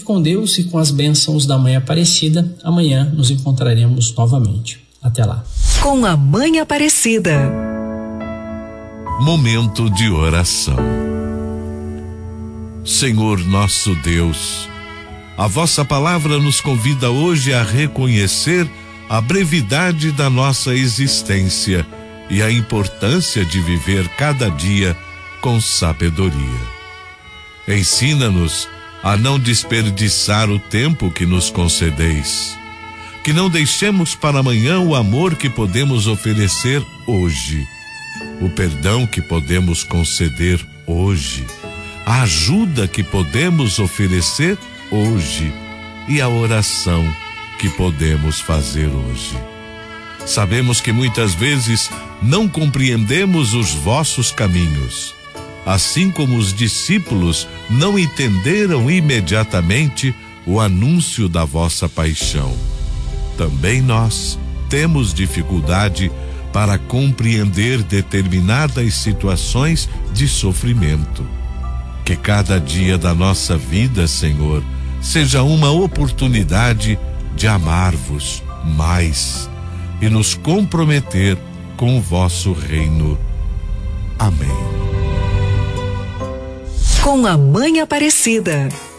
com Deus e com as bênçãos da Mãe Aparecida. Amanhã nos encontraremos novamente. Até lá. Com a Mãe Aparecida. Momento de oração. Senhor nosso Deus, a vossa palavra nos convida hoje a reconhecer a brevidade da nossa existência e a importância de viver cada dia com sabedoria. Ensina-nos a não desperdiçar o tempo que nos concedeis, que não deixemos para amanhã o amor que podemos oferecer hoje, o perdão que podemos conceder hoje, a ajuda que podemos oferecer hoje e a oração que podemos fazer hoje. Sabemos que muitas vezes não compreendemos os vossos caminhos, assim como os discípulos não entenderam imediatamente o anúncio da vossa paixão. Também nós temos dificuldade para compreender determinadas situações de sofrimento. Que cada dia da nossa vida, Senhor, seja uma oportunidade de amar-vos mais e nos comprometer com o vosso reino. Amém. Com a Mãe Aparecida.